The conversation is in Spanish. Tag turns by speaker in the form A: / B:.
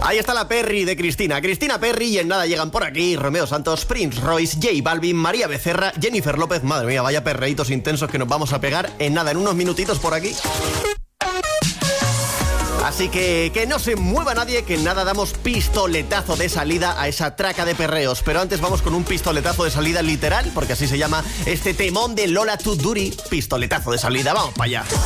A: Ahí está la Perry de Cristina Perry, y en nada llegan por aquí Romeo Santos, Prince Royce, J Balvin, María Becerra, Jennifer López. Madre mía, vaya perreitos intensos que nos vamos a pegar en nada, en unos minutitos por aquí. Así que no se mueva nadie, que en nada damos pistoletazo de salida a esa traca de perreos. Pero antes vamos con un pistoletazo de salida literal, porque así se llama este temón de Lola Too Dirty. Pistoletazo de salida, vamos para allá.